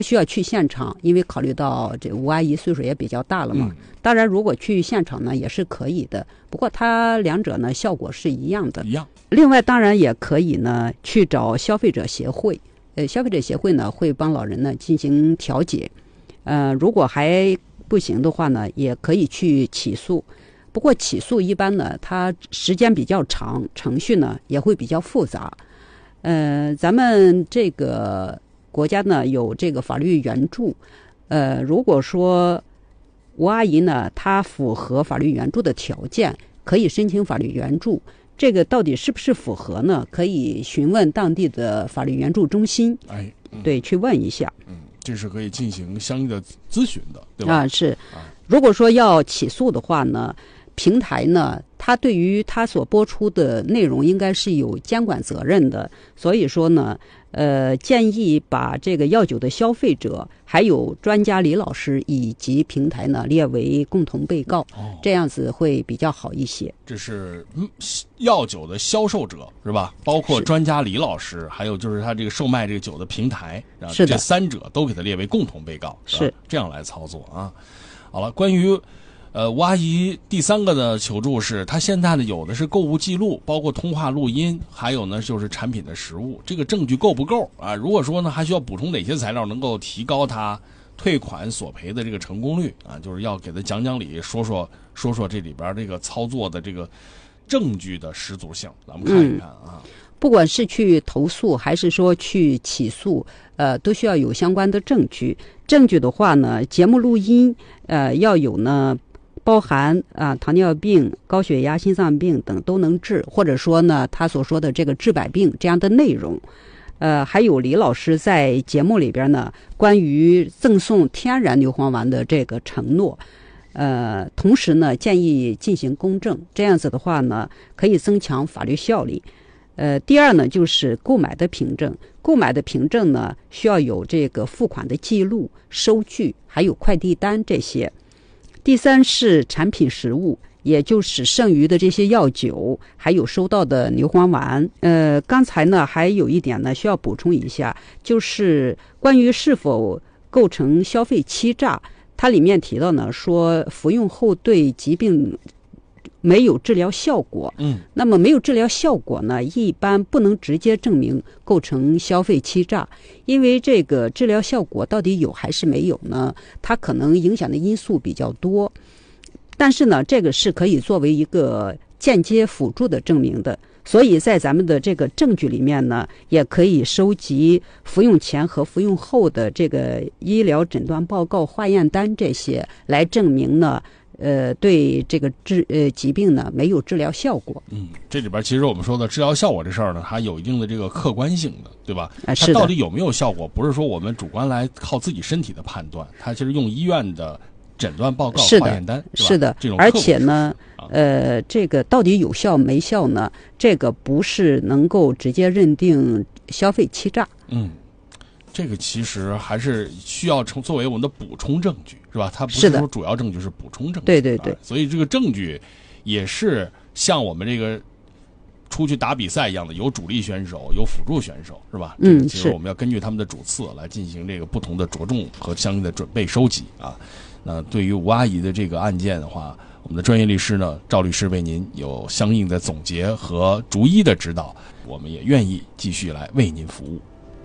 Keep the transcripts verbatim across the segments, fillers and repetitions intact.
需要去现场，因为考虑到这吴阿姨岁数也比较大了嘛。 嗯、 当然，如果去现场呢，也是可以的。不过它两者呢效果是一样的。 一样。 另外，当然也可以呢去找消费者协会，呃，消费者协会呢会帮老人呢进行调解。呃，如果还不行的话呢，也可以去起诉。不过起诉一般呢，它时间比较长，程序呢也会比较复杂。呃，咱们这个国家呢有这个法律援助，呃，如果说吴阿姨呢她符合法律援助的条件，可以申请法律援助。这个到底是不是符合呢？可以询问当地的法律援助中心， 哎，嗯、 对，去问一下。 嗯，这是可以进行相应的咨询的，对吧？ 啊，是。如果说要起诉的话呢，平台呢，它对于它所播出的内容应该是有监管责任的，所以说呢，呃，建议把这个药酒的消费者、还有专家李老师以及平台呢列为共同被告， 哦、 这样子会比较好一些。 这是嗯，药酒的销售者是吧？包括专家李老师，还有就是他这个售卖这个酒的平台， 是的， 这三者都给他列为共同被告，是, 是这样来操作啊。好了，关于。呃，吴阿姨第三个的求助是，她现在呢有的是购物记录，包括通话录音，还有呢就是产品的实物，这个证据够不够啊？如果说呢还需要补充哪些材料能够提高她退款索赔的这个成功率啊？就是要给她讲讲理，说说说说这里边这个操作的这个证据的十足性，咱们看一看啊。 嗯，不管是去投诉还是说去起诉，呃，都需要有相关的证据。证据的话呢，节目录音，呃，要有呢。包含啊糖尿病、高血压、心脏病等都能治，或者说呢他所说的这个治百病这样的内容，呃，还有李老师在节目里边呢关于赠送天然牛黄丸的这个承诺，呃，同时呢建议进行公证，这样子的话呢可以增强法律效力。呃，第二呢就是购买的凭证，购买的凭证呢需要有这个付款的记录、收据，还有快递单这些。第三是产品实物，也就是剩余的这些药酒，还有收到的牛黄丸。呃，刚才呢还有一点呢需要补充一下，就是关于是否构成消费欺诈，它里面提到呢说服用后对疾病没有治疗效果， 嗯， 那么没有治疗效果呢，一般不能直接证明构成消费欺诈，因为这个治疗效果到底有还是没有呢？它可能影响的因素比较多，但是呢，这个是可以作为一个间接辅助的证明的，所以在咱们的这个证据里面呢，也可以收集服用前和服用后的这个医疗诊断报告、化验单这些，来证明呢。呃，对这个治呃疾病呢没有治疗效果。 嗯，这里边其实我们说的治疗效果这事儿呢，还有一定的这个客观性的，对吧？ 啊， 它到底有没有效果，不是说我们主观来靠自己身体的判断，它其实用医院的诊断报告、化验单， 是的，是的， 这种而且呢， 啊、 呃，这个到底有效没效呢？这个不是能够直接认定消费欺诈。 嗯。这个其实还是需要成作为我们的补充证据，是吧？它不是说主要证据，是补充证据。 对对对、 啊。所以这个证据也是像我们这个出去打比赛一样的，有主力选手，有辅助选手，是吧？ 嗯， 其实我们要根据他们的主次来进行这个不同的着重和相应的准备收集啊。那对于吴阿姨的这个案件的话，我们的专业律师呢，赵律师为您有相应的总结和逐一的指导，我们也愿意继续来为您服务。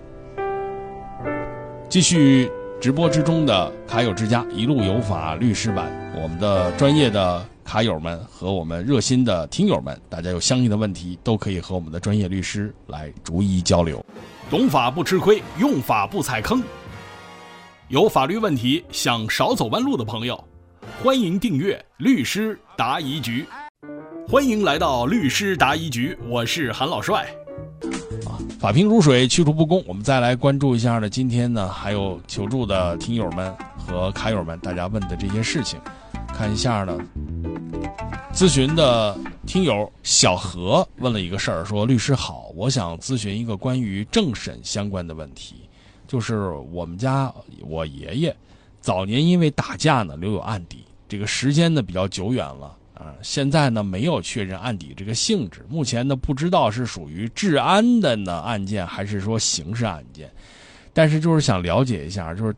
继续直播之中的卡友之家一路有法律师版，我们的专业的卡友们和我们热心的听友们，大家有相应的问题都可以和我们的专业律师来逐一交流。 懂法不吃亏，用法不踩坑。有法律问题想少走弯路的朋友，欢迎订阅律师答疑局。欢迎来到律师答疑局，我是韩老帅。 法平如水，去除不公。我们再来关注一下呢，今天呢还有求助的听友们和卡友们，大家问的这些事情，看一下呢。咨询的听友小何问了一个事儿，说：律师好，我想咨询一个关于政审相关的问题，就是我们家我爷爷早年因为打架呢留有案底，这个时间呢比较久远了。啊，现在呢没有确认案底这个性质，目前呢不知道是属于治安的呢案件还是说刑事案件。 但是就是想了解一下，就是